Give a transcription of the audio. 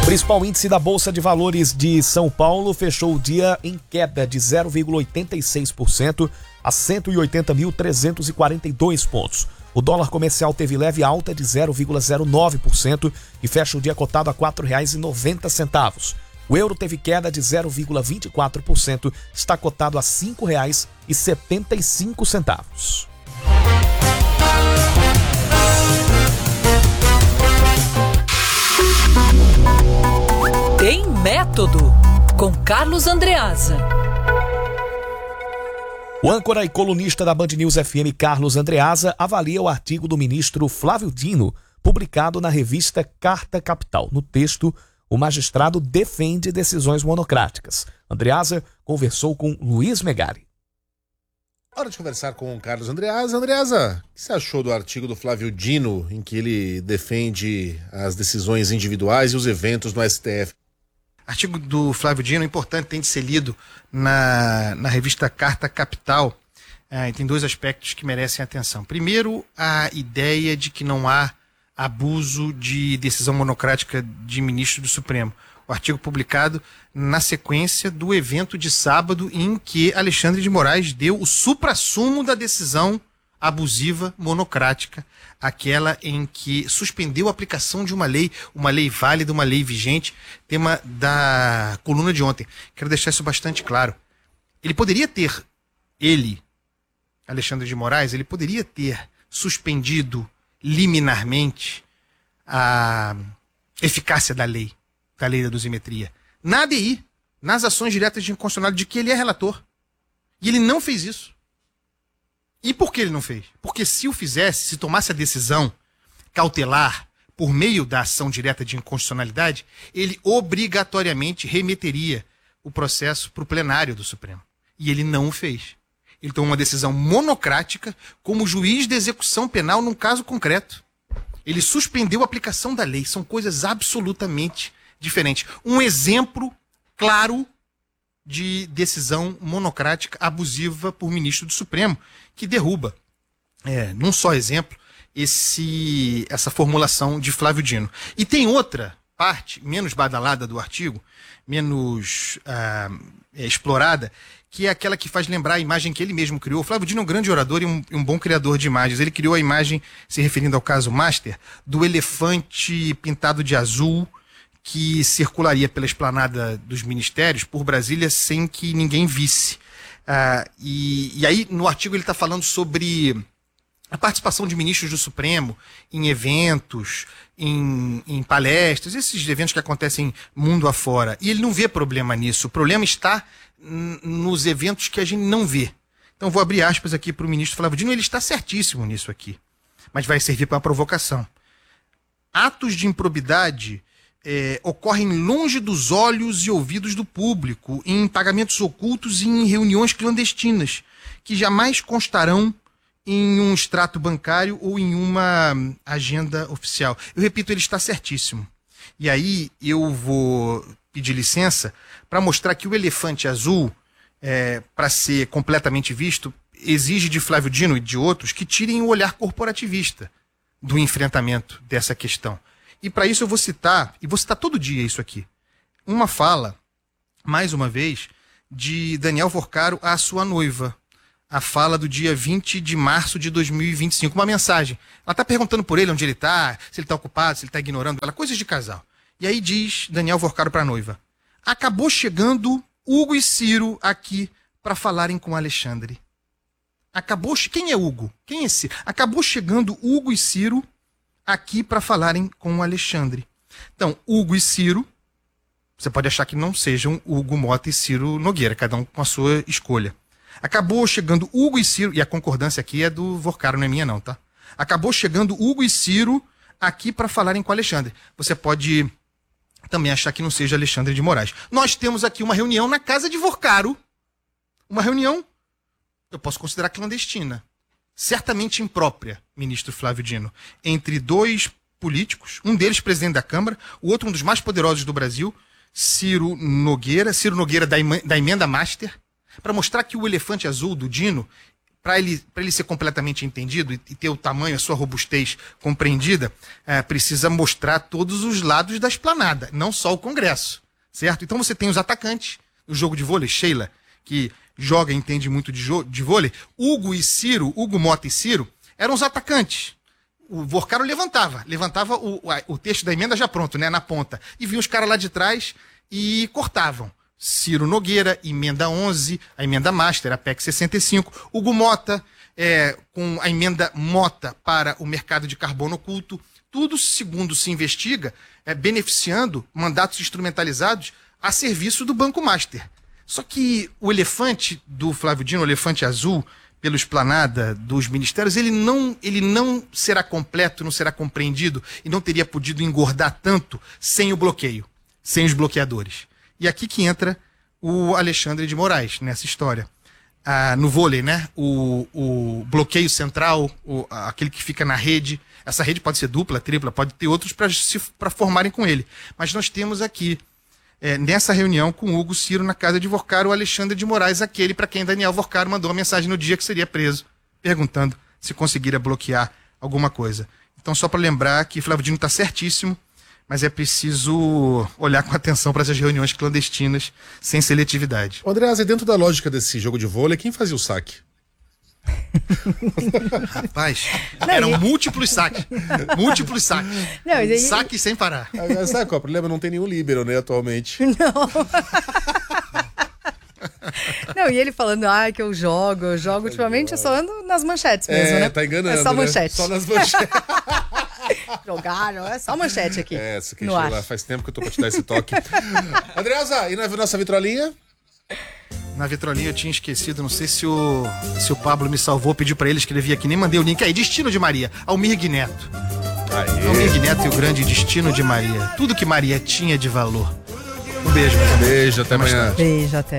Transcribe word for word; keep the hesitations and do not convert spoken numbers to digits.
Principal índice da Bolsa de Valores de São Paulo fechou o dia em queda de zero vírgula oitenta e seis por cento a cento e oitenta mil trezentos e quarenta e dois pontos. O dólar comercial teve leve alta de zero vírgula zero nove por cento e fecha o dia cotado a quatro reais e noventa centavos. O euro teve queda de zero vírgula vinte e quatro por cento, está cotado a cinco reais e setenta e cinco centavos. Tem Método, com Carlos Andreasa. O âncora e colunista da Band News F M, Carlos Andreasa, avalia o artigo do ministro Flávio Dino, publicado na revista Carta Capital. No texto, o magistrado defende decisões monocráticas. Andreasa conversou com Luiz Megari. Hora de conversar com o Carlos Andreasa. Andreasa, o que você achou do artigo do Flávio Dino, em que ele defende as decisões individuais e os eventos no S T F? Artigo do Flávio Dino, importante, tem de ser lido na, na revista Carta Capital. É, tem dois aspectos que merecem atenção. Primeiro, a ideia de que não há abuso de decisão monocrática de ministro do Supremo. O artigo publicado na sequência do evento de sábado em que Alexandre de Moraes deu o suprassumo da decisão abusiva monocrática, aquela em que suspendeu a aplicação de uma lei, uma lei válida, uma lei vigente, tema da coluna de ontem. Quero deixar isso bastante claro. Ele poderia ter, ele, Alexandre de Moraes, ele poderia ter suspendido liminarmente a eficácia da lei, da lei da dosimetria, na A D I, nas ações diretas de inconstitucionalidade, de que ele é relator. E ele não fez isso. E por que ele não fez? Porque se o fizesse, se tomasse a decisão cautelar por meio da ação direta de inconstitucionalidade, ele obrigatoriamente remeteria o processo para o plenário do Supremo. E ele não o fez. Ele tomou uma decisão monocrática como juiz de execução penal num caso concreto. Ele suspendeu a aplicação da lei. São coisas absolutamente diferentes. Um exemplo claro de decisão monocrática abusiva por ministro do Supremo, que derruba, é, num só exemplo, esse, essa formulação de Flávio Dino. E tem outra parte, menos badalada do artigo, menos ah, é, explorada, que é aquela que faz lembrar a imagem que ele mesmo criou. O Flávio Dino é um grande orador e um, um bom criador de imagens. Ele criou a imagem, se referindo ao caso Master, do elefante pintado de azul, que circularia pela esplanada dos ministérios por Brasília sem que ninguém visse. Ah, e, e aí, no artigo, ele está falando sobre a participação de ministros do Supremo em eventos, em, em palestras, esses eventos que acontecem mundo afora. E ele não vê problema nisso. O problema está n- nos eventos que a gente não vê. Então, vou abrir aspas aqui para o ministro Flávio Dino. Ele está certíssimo nisso aqui, mas vai servir para uma provocação. Atos de improbidade É, ocorrem longe dos olhos e ouvidos do público, em pagamentos ocultos e em reuniões clandestinas, que jamais constarão em um extrato bancário ou em uma agenda oficial. Eu repito, ele está certíssimo. E aí eu vou pedir licença para mostrar que o elefante azul, é, para ser completamente visto, exige de Flávio Dino e de outros que tirem o olhar corporativista do enfrentamento dessa questão. E para isso eu vou citar, e vou citar todo dia isso aqui, uma fala, mais uma vez, de Daniel Vorcaro à sua noiva. A fala do dia vinte de março de dois mil e vinte e cinco, uma mensagem. Ela está perguntando por ele onde ele está, se ele está ocupado, se ele está ignorando ela, coisas de casal. E aí diz Daniel Vorcaro para a noiva: acabou chegando Hugo e Ciro aqui para falarem com Alexandre. Acabou, quem é Hugo? Quem é Ciro? Acabou chegando Hugo e Ciro aqui para falarem com o Alexandre. Então, Hugo e Ciro, você pode achar que não sejam Hugo Mota e Ciro Nogueira, cada um com a sua escolha. Acabou chegando Hugo e Ciro, e a concordância aqui é do Vorcaro, não é minha não, tá? Acabou chegando Hugo e Ciro aqui para falarem com o Alexandre. Você pode também achar que não seja Alexandre de Moraes. Nós temos aqui uma reunião na casa de Vorcaro, uma reunião, eu posso considerar clandestina, certamente imprópria, ministro Flávio Dino, entre dois políticos, um deles presidente da Câmara, o outro um dos mais poderosos do Brasil, Ciro Nogueira, Ciro Nogueira da, da emenda Master, para mostrar que o elefante azul do Dino para ele, para ele ser completamente entendido e, e ter o tamanho, a sua robustez compreendida, é, precisa mostrar todos os lados da esplanada, não só o Congresso, certo? Então você tem os atacantes, o jogo de vôlei, Sheila, que joga e entende muito de, de vôlei, Hugo e Ciro, Hugo Mota e Ciro, eram os atacantes. O Vorcaro levantava, levantava o, o texto da emenda já pronto, né, na ponta, e vinha os caras lá de trás e cortavam. Ciro Nogueira, emenda onze, a emenda Master, a P E C sessenta e cinco, Hugo Mota, é, com a emenda Mota para o mercado de carbono oculto, tudo, segundo se investiga, é, beneficiando mandatos instrumentalizados a serviço do Banco Master. Só que o elefante do Flávio Dino, o elefante azul, pela esplanada dos ministérios, ele não, ele não será completo, não será compreendido e não teria podido engordar tanto sem o bloqueio, sem os bloqueadores. E aqui que entra o Alexandre de Moraes nessa história. Ah, no vôlei, né? O, o bloqueio central, o, aquele que fica na rede, essa rede pode ser dupla, tripla, pode ter outros para formarem com ele. Mas nós temos aqui, É, nessa reunião com o Hugo Ciro na casa de Vorcaro, o Alexandre de Moraes, aquele para quem Daniel Vorcaro mandou uma mensagem no dia que seria preso, perguntando se conseguiria bloquear alguma coisa. Então, só para lembrar que Flávio Dino está certíssimo, mas é preciso olhar com atenção para essas reuniões clandestinas, sem seletividade. Andreasa, dentro da lógica desse jogo de vôlei, quem fazia o saque? Rapaz, eram não, múltiplos saques. Múltiplos saques. Não, ele... Saque sem parar. Ah, sabe qual é o problema? Não tem nenhum líbero, né, atualmente. Não. Não, e ele falando, ah, que eu jogo, eu jogo. Ultimamente eu só ando nas manchetes mesmo, é, né? Tá enganando, é só manchete. Né? Só nas manchetes. Jogaram, é só manchete aqui. É, essa que lá faz tempo que eu tô pra te dar esse toque. Andreasa, e na nossa vitrolinha? Na vitrolinha eu tinha esquecido, não sei se o, se o Pablo me salvou, pediu pra ele escrever aqui, nem mandei o link aí. Destino de Maria, Almir Neto. Aê. Almir Neto e o grande Destino de Maria. Tudo que Maria tinha de valor. Um beijo, meu Beijo, até amanhã. Beijo, até.